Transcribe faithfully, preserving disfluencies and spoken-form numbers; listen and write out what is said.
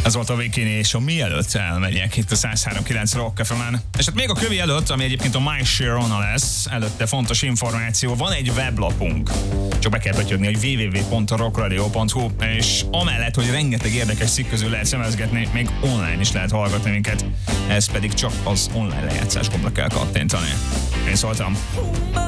Ez volt a Vikini, és a mielőtt elmegyek itt a száz három kilenc Rock ef em-en. És hát még a kövi előtt, ami egyébként a MySharona lesz, előtte fontos információ, van egy weblapunk. Csak be kell betyödni, hogy double-u double-u double-u pont rockradio pont hu, és amellett, hogy rengeteg érdekes cikk közül lehet szemezgetni, még online is lehet hallgatni minket. Ez pedig csak az online lejátszás gombra kell kattintani. Én szóltam.